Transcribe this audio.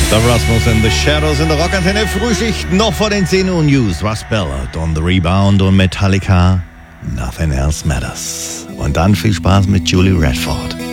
The Rasmus in the Shadows in der Rockantenne Frühschicht noch vor den 10 Uhr News. Russ Ballard on the Rebound und Metallica Nothing Else Matters. Und dann viel Spaß mit Julie Radford.